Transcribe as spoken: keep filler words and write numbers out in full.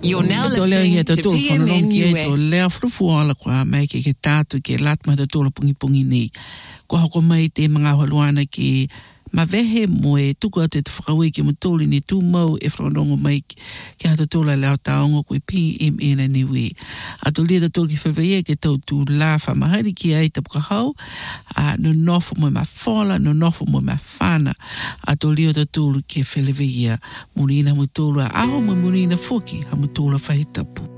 You're now listening to P M N U E. To lea frufuala kwa mai ke ke tātu ke latma te tōla pungi pungi nei. Ko hoko mai te mga haluana ki mawehe moe tuku atu te whakaui ki mutoli ni tū mau e whanongo mai ki hata tōla leo taongo koe P M N U E. Ato lia tōla ki whawhaia ke tau tū la whamahari ki ai tapuka hau, a no nofo moe ma whola, no nofo moe ma whana. Ato lia tōla ki whawhaia munina mutolo a aho mo munina foki ha mutolo whahitapu.